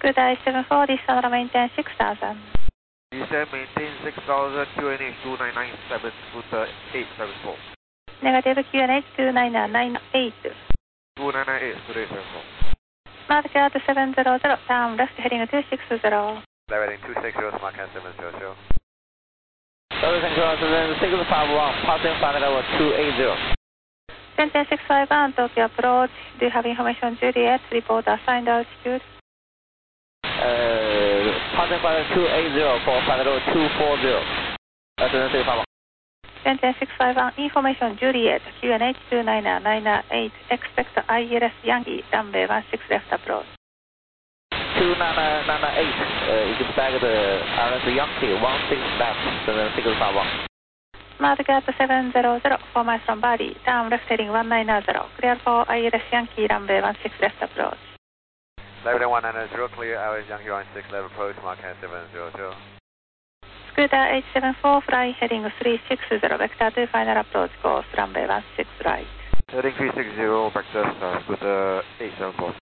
Scooter 874, descend maintain 6000. Descend maintain 6000, QNH 2997, Scooter 874. Negative QNH 2998. 2998, Scooter 874. Smart Cat 700, down left heading 260. Left heading 260, Smart Cat 700. Southern Cross 651, passing final level 280. Maintain 651, Tokyo approach. Do you have information, Juliet? Report assigned altitude. Passing final 280 for final level 240. Southern 651. Maintain 651, information, Juliet. QNH 29998, expect ILS Yankee, runway 16 left approach. 29998, expect ILS Yankee 16 left, Southern 651. Smart Cat 700, 4 miles from Bali, down left heading 190, clear for ILS Yankee, runway 16 left approach. Left heading 190, clear, ILS Yankee 16 left approach, Smart Cat 700. Scooter 874, fly heading 360, vector 2, final approach course, runway 16 right. Heading 360, vector, Scooter 874.